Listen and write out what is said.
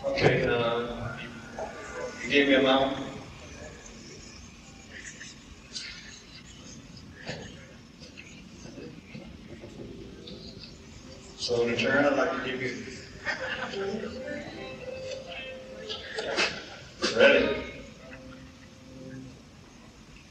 Okay, you gave me a amount. So in return, I'd like to give you